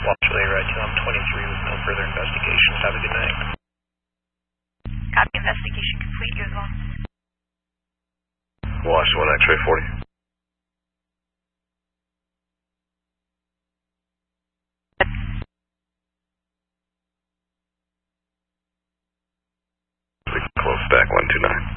Watch Relay Red 2, I'm 23 with no further investigations. Have a good night. Copy, investigation complete, you as well. Watch 1 X-ray 40. Close stack 129.